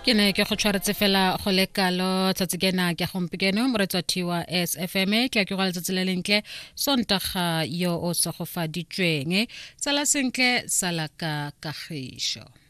ke ne ke go tshwaretse fela go lekalo tsatsi kena ke gompikeno moretso thiwa SFM ke ke go letsatsi le lentle sontaga yo o se go faditsweng sala sentle sala ka kagišo.